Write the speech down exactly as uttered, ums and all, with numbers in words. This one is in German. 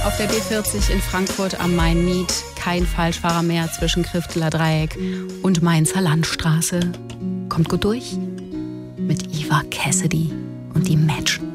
Auf der B vierzig in Frankfurt am Main-Miet kein Falschfahrer mehr zwischen Krifteler Dreieck und Mainzer Landstraße. Kommt gut durch mit Eva Cassidy und die Match.